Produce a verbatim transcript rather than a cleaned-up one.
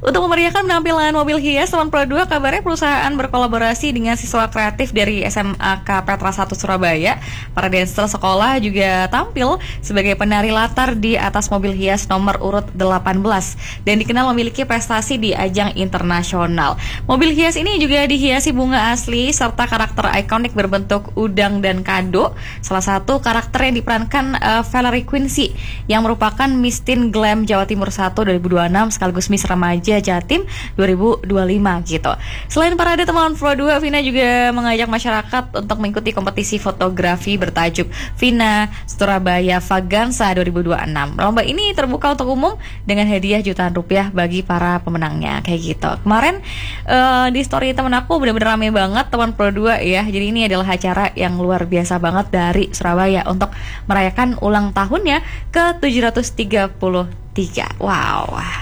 Untuk memeriahkan penampilan mobil hias tahun Pro dua, kabarnya perusahaan berkolaborasi dengan siswa kreatif dari S M A K Petra satu Surabaya. Para dancer sekolah juga tampil sebagai penari latar di atas mobil hias nomor urut delapan belas dan dikenal memiliki prestasi di ajang internasional. Mobil hias ini juga dihiasi bunga asli serta karakter ikonik berbentuk udang dan kado. Salah satu karakter yang diperankan uh, Valerie Quincy yang merupakan Miss Teen Glam Jawa Timur satu dua ribu dua puluh enam sekaligus Miss Remaja Jatim dua ribu dua puluh lima gitu. Selain parade teman Pro dua, Vina juga mengajak masyarakat untuk mengikuti kompetisi fotografi bertajuk Vina Surabaya Vaganza dua ribu dua puluh enam. Lomba ini terbuka untuk umum dengan hadiah jutaan rupiah bagi para pemenangnya kayak gitu. Kemarin uh, di story temen aku benar-benar rame banget teman Pro dua ya. Jadi ini adalah acara yang luar biasa banget dari Surabaya untuk merayakan ulang tahunnya ke tujuh ratus tiga puluh tiga. Wow.